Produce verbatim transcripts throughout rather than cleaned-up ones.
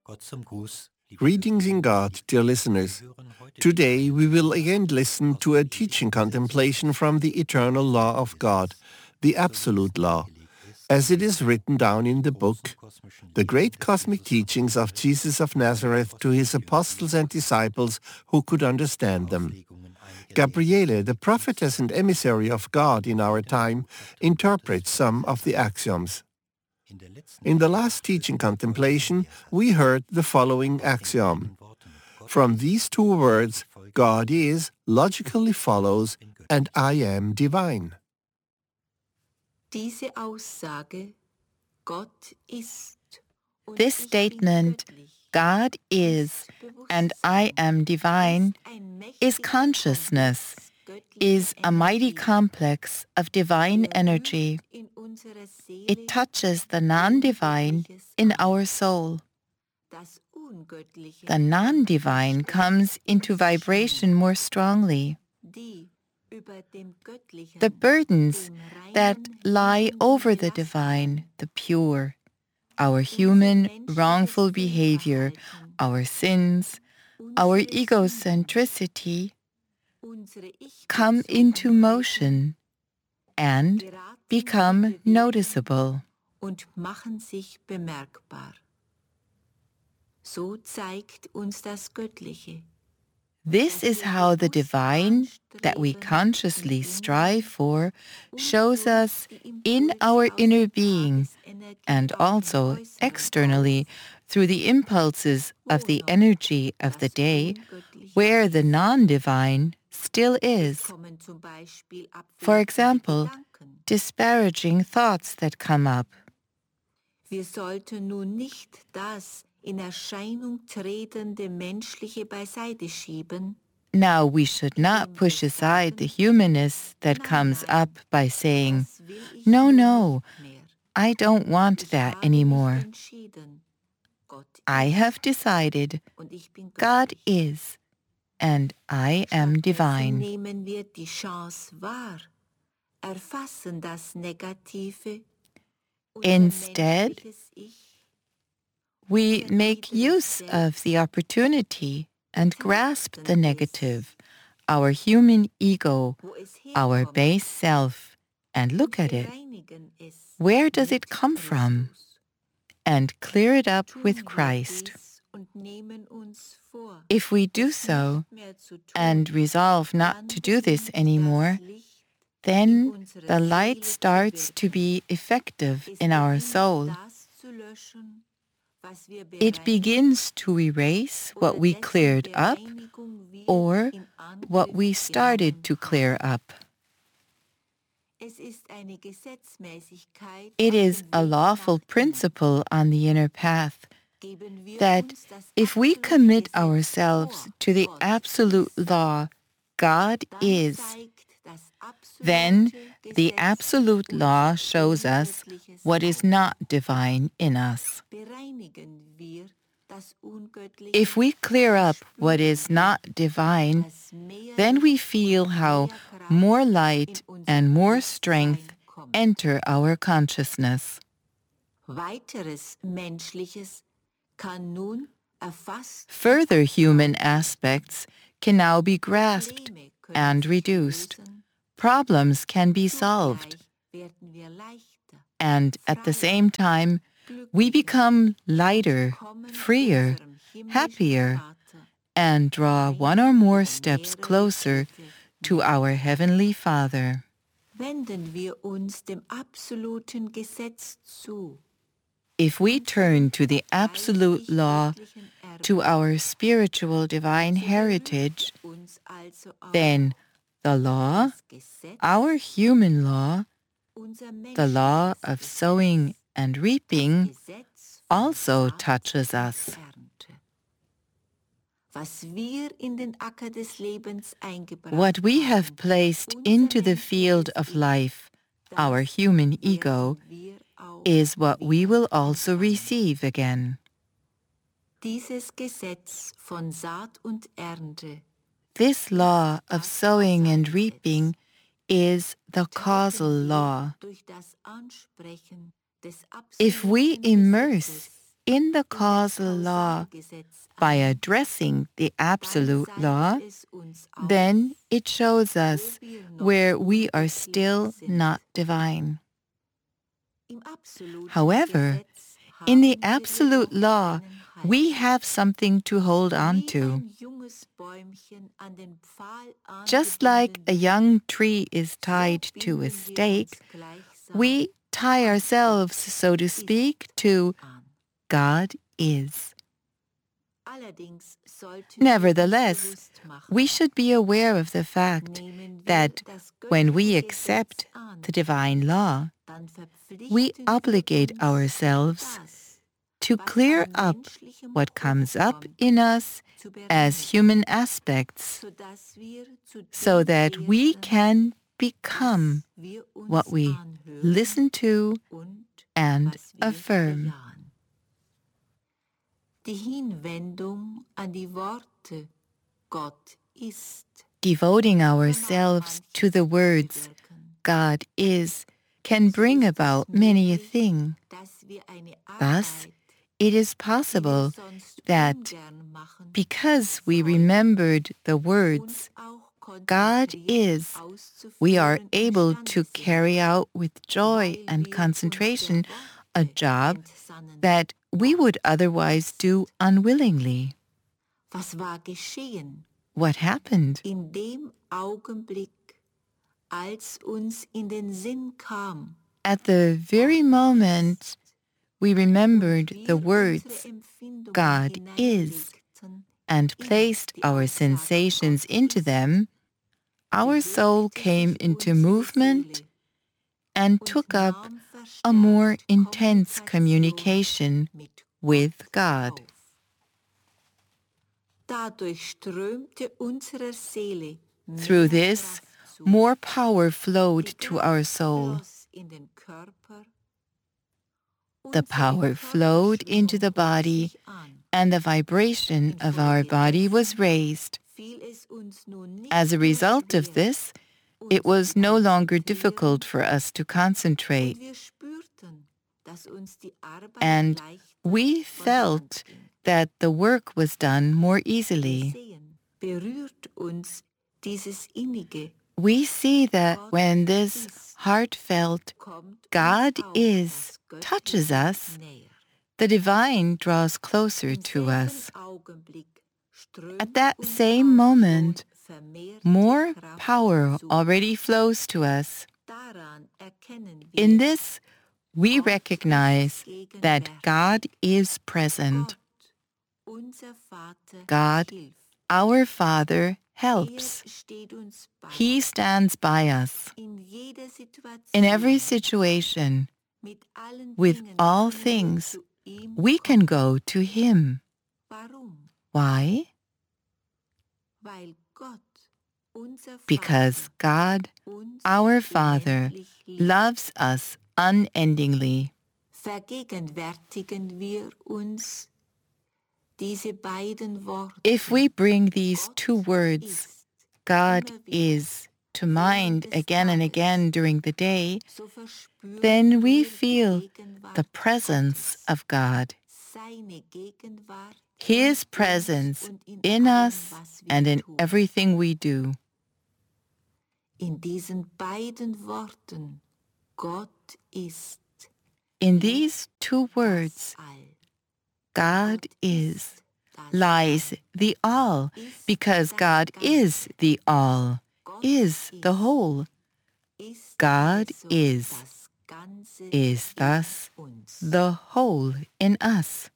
Greetings in God, dear listeners. Today we will again listen to a teaching contemplation from the eternal law of God, the absolute law, as it is written down in the book, The Great Cosmic Teachings of Jesus of Nazareth to His Apostles and Disciples who could understand them. Gabriele, the prophetess and emissary of God in our time, interprets some of the axioms. In the last teaching contemplation, we heard the following axiom. From these two words, God is, logically follows, and I am divine. Diese Aussage, Gott ist, This statement, God is, and I am divine, is consciousness, is a mighty complex of divine energy. It touches the non-divine in our soul. The non-divine comes into vibration more strongly. The burdens that lie over the divine, the pure, our human wrongful behavior, our sins, our egocentricity, come into motion and become noticeable. Und machen sich bemerkbar. So zeigt uns das Göttliche. This is how the divine that we consciously strive for shows us in our inner being and also externally through the impulses of the energy of the day where the non-divine still is. For example, disparaging thoughts that come up. Wir sollten nun nicht das in Erscheinung tretende Menschliche beiseite schieben. Now we should not push aside the humanness that comes up by saying, no, no, I don't want that anymore. I have decided God is, and I am divine. Nehmen wir die Chance wahr, erfassen das Negative. Instead, we make use of the opportunity and grasp the negative, our human ego, our base self, and look at it. Where does it come from? And clear it up with Christ. If we do so, and resolve not to do this anymore, then the light starts to be effective in our soul. It begins to erase what we cleared up or what we started to clear up. It is a lawful principle on the inner path that if we commit ourselves to the absolute law, God is, then the absolute law shows us what is not divine in us. If we clear up what is not divine, then we feel how more light and more strength enter our consciousness. Further human aspects can now be grasped and reduced. Problems can be solved. And at the same time, we become lighter, freer, happier, and draw one or more steps closer to our Heavenly Father. If we turn to the absolute law, to our spiritual divine heritage, then the law, our human law, the law of sowing and reaping, also touches us. What we have placed into the field of life, our human ego, is what we will also receive again. This law of sowing and reaping is the causal law. If we immerse in the causal law by addressing the absolute law, then it shows us where we are still not divine. However, in the absolute law, we have something to hold on to. Just like a young tree is tied to a stake, we tie ourselves, so to speak, to God is. Nevertheless, we should be aware of the fact that when we accept the divine law, we obligate ourselves to clear up what comes up in us as human aspects so that we can become what we listen to and affirm. Devoting ourselves to the words God is can bring about many a thing. Thus, it is possible that because we remembered the words God is, we are able to carry out with joy and concentration a job that we would otherwise do unwillingly. What happened? At the very moment we remembered the words God is and placed our sensations into them, our soul came into movement and took up a more intense communication with God. Through this, more power flowed to our soul. The power flowed into the body, and the vibration of our body was raised. As a result of this, it was no longer difficult for us to concentrate, and we felt that the work was done more easily. We see that when this heartfelt God is touches us, the divine draws closer to us. At that same moment, more power already flows to us. In this, we recognize that God is present. God, our Father, helps. He stands by us in every situation. With all things, we can go to Him. Why? Because God, our Father, loves us unendingly. If we bring these two words, God is, to mind again and again during the day, then we feel the presence of God, His presence in us and in everything we do. In these two words, God is, lies the all, because God is the all, is the whole. God is, is thus the whole in us.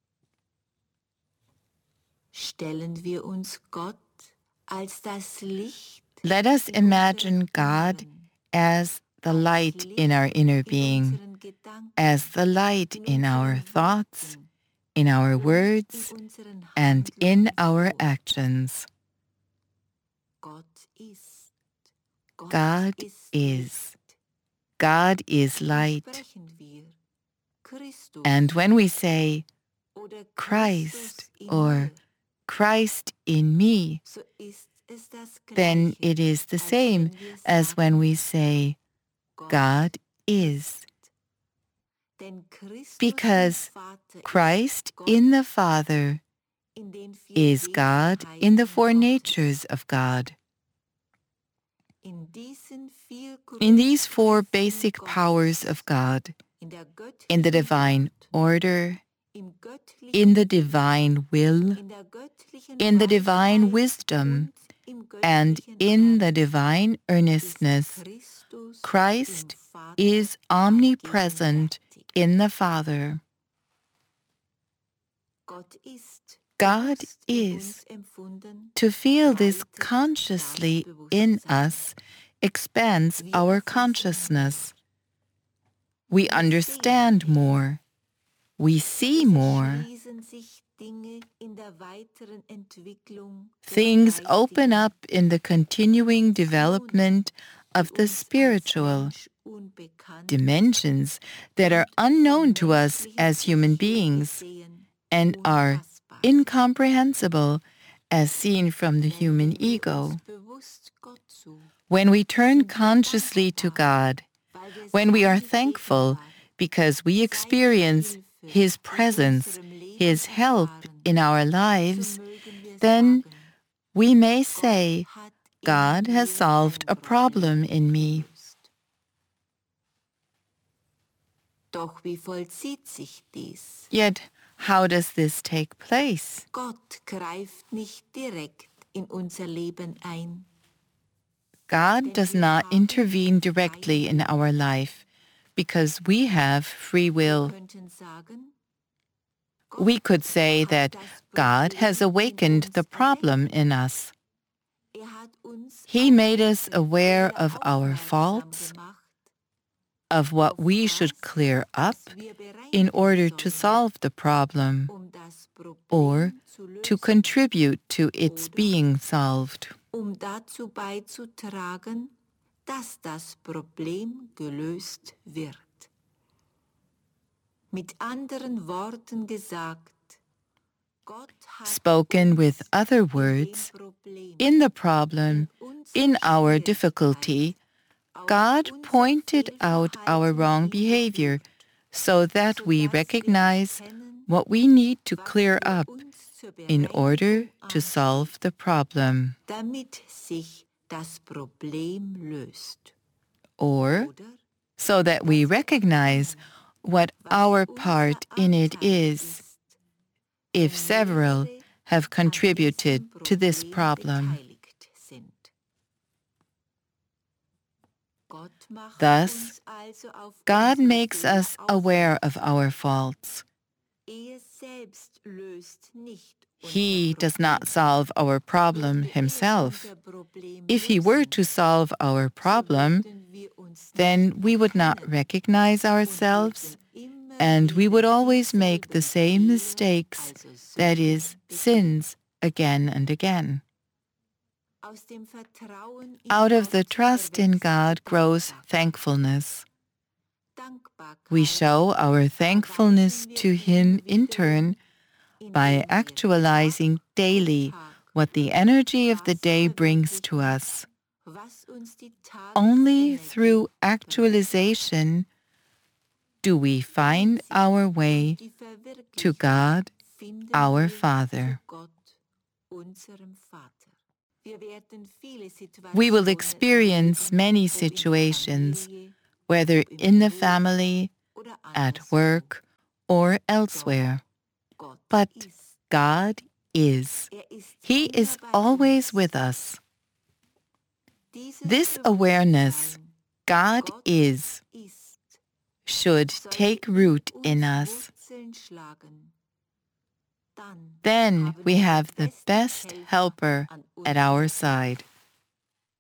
Let us imagine God as the light in our inner being, as the light in our thoughts, in our words, and in our actions. God is. God is light. And when we say, Christ, or Christ in me, then it is the same as when we say, God is. Denn Christus Because im Vater Christ ist Gott, in the Father in den vier is God in the four Wesenheiten natures Gottes. of God. In diesen vier In these four Grundkräften basic Gottes, powers of God, in der in the göttlichen divine Geburt, order, im göttlichen in the Willen, divine will, in der göttlichen in the divine Weisheit wisdom, und im and göttlichen in the Ernst divine ist earnestness, Christus Christ im Vater is omnipresent allgegenwärtig. in the Father. Gott ist, God bewusst in is. uns empfunden, To feel this weitet consciously das in Bewusstsein. us expands Wir our erfassen consciousness. mehr. We Wir sehen understand mehr. more. We see Es more. erschließen sich Dinge in der weiteren Entwicklung des Things open Geistigen, up in the continuing development of die the uns als spiritual Mensch unbekannt dimensions that are unknown to us as human beings gesehen and are unfassbar sind. incomprehensible as seen from the human Wenden wir ego. uns bewusst Gott zu, When we turn sind wir consciously to dankbar, God, weil wir when we are seine thankful Gegenwart, because we seine experience Hilfe His in presence, unserem Leben His help erfahren, in our so lives, mögen wir then sagen, we may Gott say, hat in God has mir solved ein a problem Problem in me. gelöst. Doch wie vollzieht sich dies? Yet, how does this take place? Gott greift nicht direkt in unser Leben ein. God does not intervene directly in our life because we have free Wir will. könnten sagen, We could say hat that das God has Problem in awakened uns the erweckt. problem in us. Er hat uns He auf made us unsere aware Fehler of our aufmerksam faults, gemacht, of what auf we das, should clear up was wir in bereinigen order to sollen, solve the problem um das or Problem zu to lösen, contribute to its oder being solved. um dazu beizutragen, dass das Problem gelöst wird. Mit anderen Worten gesagt, Gott hat Spoken uns with other in dem words, Problem, in the problem, in unserer in our Schwierigkeit, difficulty, auf God unser pointed out our Fehlverhalten wrong behavior hingeführt, so that we sodass wir recognize erkennen, what we need to was clear für up uns zur in order Bereinigung to ansteht, solve the problem, damit sich das Problem löst. or Oder so that we dass wir recognize erkennen, what was our unser part in it Anteil is, ist, if wenn several mehrere have an contributed diesem to this Problem problem. beteiligt sind. Gott macht Thus, uns also auf God unsere makes Fehler us aware of aufmerksam. our faults. Er selbst löst nicht He unser does not Problem. solve our problem Würde er himself. unser Problem If he were lösen, to solve our so problem, würden wir uns then nicht we would not erkennen recognize und ourselves, würden immer and we wieder would always dieselben make the same Fehler, mistakes, also that Sünden, is, begehen. sins, again and again. Aus dem Vertrauen in Out of the Gott trust in erwächst God grows Dankbarkeit. thanksfulness. Dankbarkeit We show our thankfulness erweisen wir to Him in wiederum, turn by indem wir actualizing Tag für daily Tag what the energy of the das day brings to verwirklichen, us. was uns die Only Tagesenergie through bringt. actualization do we find Einzig our durch way die to Verwirklichung God, finden our wir Father. zu Gott, unserem Vater. Wir werden viele We will Situationen experience erleben, many ob in der situations, Familie, whether ob im in the Beruf family, oder at anderswo. work, or Doch elsewhere. Gott But ist. God is. Er ist He immer is bei always uns. with us. Dieses This awareness, Bewusstsein, God Gott is, ist, should sollte take in root uns in us. Wurzeln schlagen. Dann Then haben we wir have den the besten best Helfer helper an at unserer our Seite. side.